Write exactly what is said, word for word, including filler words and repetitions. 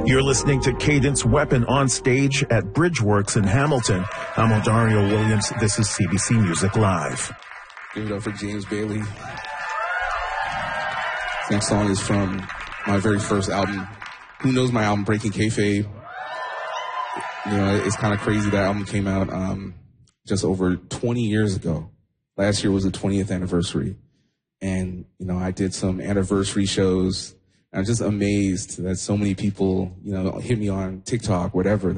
You're listening to Cadence Weapon on stage at Bridgeworks in Hamilton. I'm Odario Williams. This is C B C Music Live. Give it up for James Bailey. Next song is from my very first album. Who knows my album, Breaking Kayfabe? You know, it's kind of crazy that album came out um, just over twenty years ago. Last year was the twentieth anniversary. And, you know, I did some anniversary shows. I'm just amazed that so many people, you know, hit me on TikTok, whatever.